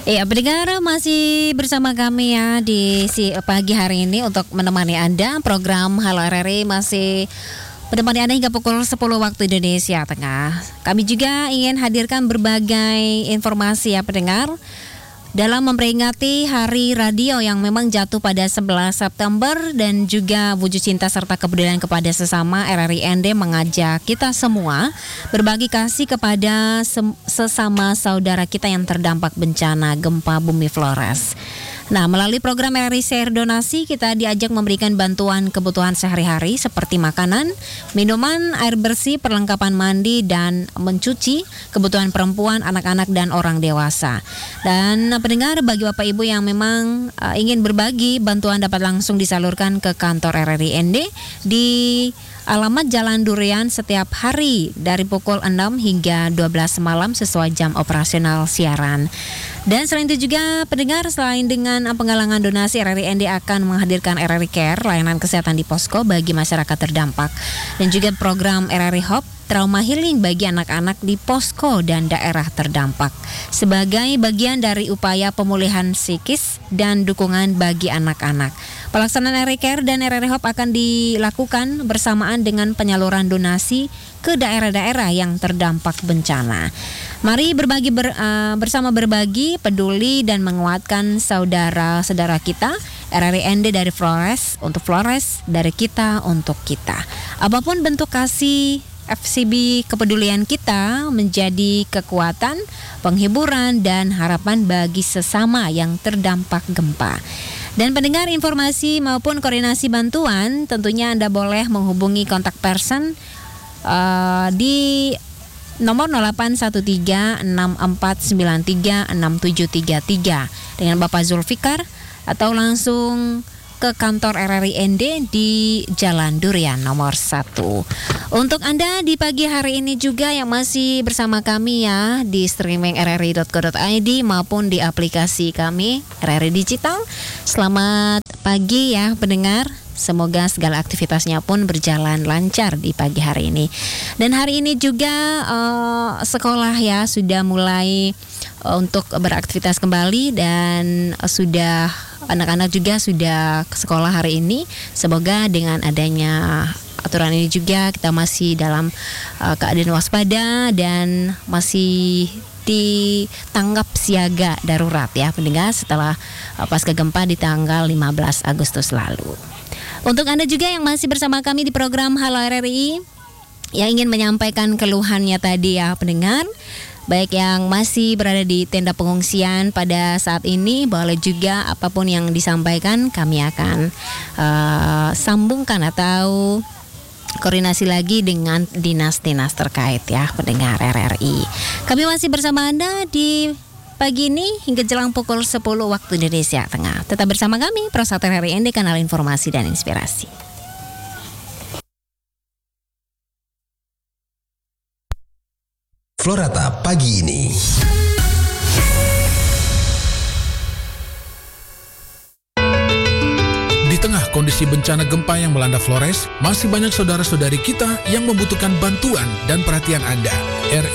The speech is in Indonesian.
Iya, pendengar masih bersama kami ya di pagi hari ini untuk menemani Anda. Program Halo RRI masih menemani Anda hingga pukul 10 waktu Indonesia Tengah. Kami juga ingin hadirkan berbagai informasi ya pendengar dalam memperingati Hari Radio yang memang jatuh pada 11 September dan juga wujud cinta serta kepedulian kepada sesama. RRI ND mengajak kita semua berbagi kasih kepada sesama saudara kita yang terdampak bencana gempa bumi Flores. Nah, melalui program RRI Share Donasi, kita diajak memberikan bantuan kebutuhan sehari-hari seperti makanan, minuman, air bersih, perlengkapan mandi, dan mencuci, kebutuhan perempuan, anak-anak, dan orang dewasa. Dan pendengar, bagi Bapak Ibu yang memang ingin berbagi, bantuan dapat langsung disalurkan ke kantor RRI ND di alamat Jalan Durian setiap hari dari pukul 6 hingga 12 malam sesuai jam operasional siaran. Dan selain itu juga pendengar, selain dengan penggalangan donasi, RRI ND akan menghadirkan RRI Care, layanan kesehatan di posko bagi masyarakat terdampak. Dan juga program RRI Hope, trauma healing bagi anak-anak di posko dan daerah terdampak. Sebagai bagian dari upaya pemulihan psikis dan dukungan bagi anak-anak. Pelaksanaan RRI Care dan RRI Hope akan dilakukan bersamaan dengan penyaluran donasi ke daerah-daerah yang terdampak bencana. Mari bersama berbagi, peduli dan menguatkan saudara-saudara kita. RRI ND dari Flores untuk Flores, dari kita untuk kita. Apapun bentuk kasih FCB kepedulian kita menjadi kekuatan, penghiburan dan harapan bagi sesama yang terdampak gempa. Dan pendengar, informasi maupun koordinasi bantuan tentunya Anda boleh menghubungi kontak person di nomor 081364936733 dengan Bapak Zulfikar, atau langsung ke kantor RRI ND di Jalan Durian nomor 1. Untuk Anda di pagi hari ini juga yang masih bersama kami ya di streaming rri.co.id maupun di aplikasi kami RRI Digital. Selamat pagi ya pendengar. Semoga segala aktivitasnya pun berjalan lancar di pagi hari ini. Dan hari ini juga sekolah ya sudah mulai untuk beraktivitas kembali dan sudah anak-anak juga sudah ke sekolah hari ini. Semoga dengan adanya aturan ini juga kita masih dalam keadaan waspada dan masih ditanggap siaga darurat ya pendengar setelah pasca gempa di tanggal 15 Agustus lalu. Untuk Anda juga yang masih bersama kami di program Halo RRI yang ingin menyampaikan keluhannya tadi ya pendengar, baik yang masih berada di tenda pengungsian pada saat ini, boleh juga apapun yang disampaikan kami akan sambungkan atau koordinasi lagi dengan dinas-dinas terkait ya pendengar RRI. Kami masih bersama Anda di pagi ini hingga jelang pukul 10 waktu Indonesia Tengah. Tetap bersama kami, Prosata RRI ND, kanal informasi dan inspirasi. Florata pagi ini. Di tengah kondisi bencana gempa yang melanda Flores, masih banyak saudara-saudari kita yang membutuhkan bantuan dan perhatian Anda.